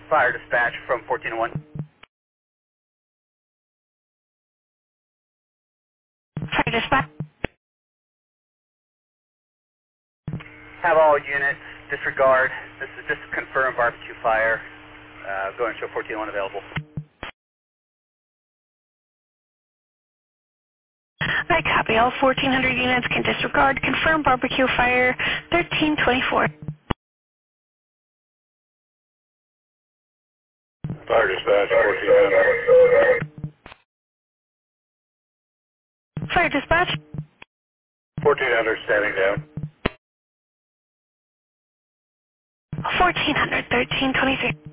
Fire dispatch from 1401. Fire dispatch. Have all units disregard. This is just confirmed barbecue fire. Going to show 1401 available. I copy. All 1,400 units can disregard. Confirm barbecue fire 1324. Fire dispatch 1400. Fire dispatch. 1400 standing down. 1,400 1323.